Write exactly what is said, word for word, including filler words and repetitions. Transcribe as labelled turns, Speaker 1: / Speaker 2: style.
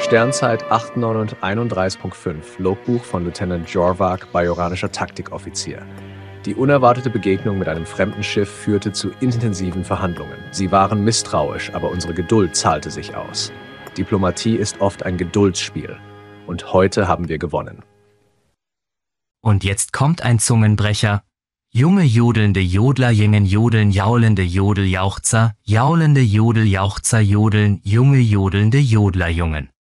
Speaker 1: Sternzeit acht neun einunddreißig Punkt fünf, Logbuch von Lieutenant Jorvak, bajoranischer Taktikoffizier. Die unerwartete Begegnung mit einem fremden Schiff führte zu intensiven Verhandlungen. Sie waren misstrauisch, aber unsere Geduld zahlte sich aus. Diplomatie ist oft ein Geduldsspiel. Und heute haben wir gewonnen.
Speaker 2: Und jetzt kommt ein Zungenbrecher. Junge jodelnde Jodler jingen jodeln jaulende Jodeljauchzer, jaulende Jodeljauchzer jodeln, junge jodelnde Jodlerjungen.